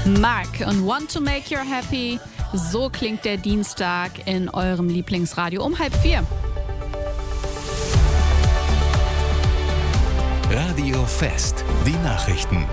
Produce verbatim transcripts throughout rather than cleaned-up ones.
Mark und Want to Make You Happy. So klingt der Dienstag in eurem Lieblingsradio um halb vier. Radio Fest, die Nachrichten.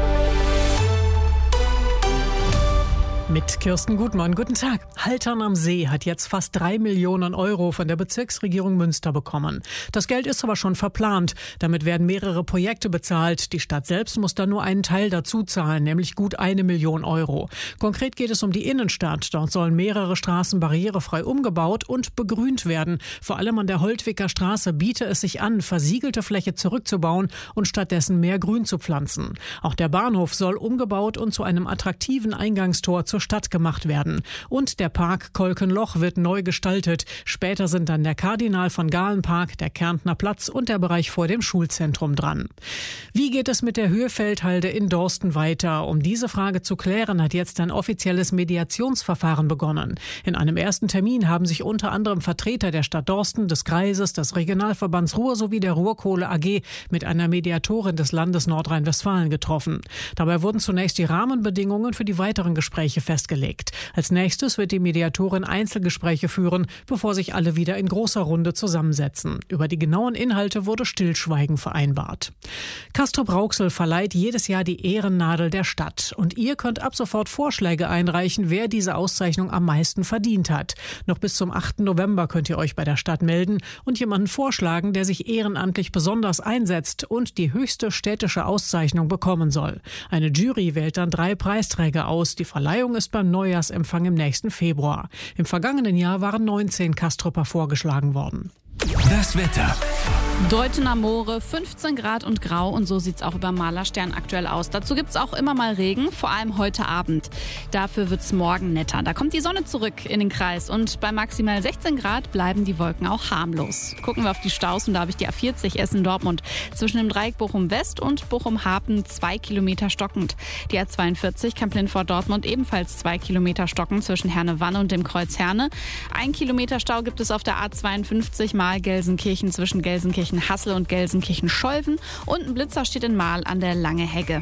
Mit Kirsten Gutmann. Guten Tag. Haltern am See hat jetzt fast drei Millionen Euro von der Bezirksregierung Münster bekommen. Das Geld ist aber schon verplant. Damit werden mehrere Projekte bezahlt. Die Stadt selbst muss dann nur einen Teil dazu zahlen, nämlich gut eine Million Euro. Konkret geht es um die Innenstadt. Dort sollen mehrere Straßen barrierefrei umgebaut und begrünt werden. Vor allem an der Holtwicker Straße biete es sich an, versiegelte Fläche zurückzubauen und stattdessen mehr Grün zu pflanzen. Auch der Bahnhof soll umgebaut und zu einem attraktiven Eingangstor zur Stadt gemacht werden. Und der Park Kolkenloch wird neu gestaltet. Später sind dann der Kardinal von Galen Park, der Kärntner Platz und der Bereich vor dem Schulzentrum dran. Wie geht es mit der Höhefeldhalde in Dorsten weiter? Um diese Frage zu klären, hat jetzt ein offizielles Mediationsverfahren begonnen. In einem ersten Termin haben sich unter anderem Vertreter der Stadt Dorsten, des Kreises, des Regionalverbands Ruhr sowie der Ruhrkohle A G mit einer Mediatorin des Landes Nordrhein-Westfalen getroffen. Dabei wurden zunächst die Rahmenbedingungen für die weiteren Gespräche festgelegt. Als nächstes wird die Mediatorin Einzelgespräche führen, bevor sich alle wieder in großer Runde zusammensetzen. Über die genauen Inhalte wurde Stillschweigen vereinbart. Castrop-Rauxel verleiht jedes Jahr die Ehrennadel der Stadt. Und ihr könnt ab sofort Vorschläge einreichen, wer diese Auszeichnung am meisten verdient hat. Noch bis zum achten November könnt ihr euch bei der Stadt melden und jemanden vorschlagen, der sich ehrenamtlich besonders einsetzt und die höchste städtische Auszeichnung bekommen soll. Eine Jury wählt dann drei Preisträger aus. Die Verleihung ist beim Neujahrsempfang im nächsten Februar. Im vergangenen Jahr waren neunzehn Castropper vorgeschlagen worden. Das Wetter. Deutener Moore, fünfzehn Grad und grau und so sieht's auch über Malerstern aktuell aus. Dazu gibt's auch immer mal Regen, vor allem heute Abend. Dafür wird's morgen netter. Da kommt die Sonne zurück in den Kreis und bei maximal sechzehn Grad bleiben die Wolken auch harmlos. Gucken wir auf die Staus und da habe ich die A vierzig Essen-Dortmund zwischen dem Dreieck Bochum-West und Bochum-Hapen zwei Kilometer stockend. Die A zweiundvierzig Kamp-Lindfort-Dortmund ebenfalls zwei Kilometer stockend zwischen Herne-Wanne und dem Kreuz Herne. Ein Kilometer Stau gibt es auf der A zweiundfünfzig mal Gelsenkirchen zwischen Gelsenkirchen Hassel und Gelsenkirchen-Scholven und ein Blitzer steht in Mahl an der Lange Hegge.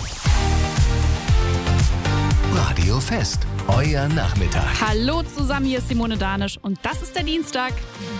Radio Fest, euer Nachmittag. Hallo zusammen, hier ist Simone Danisch und das ist der Dienstag.